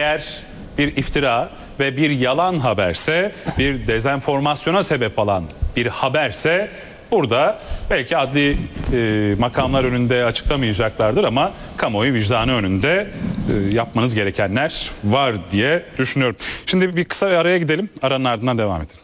eğer bir iftira ve bir yalan haberse, bir dezenformasyona sebep olan bir haberse burada belki adli makamlar önünde açıklamayacaklardır ama kamuoyu vicdanı önünde yapmanız gerekenler var diye düşünüyorum. Şimdi bir kısa bir araya gidelim. Aranın ardından devam edelim.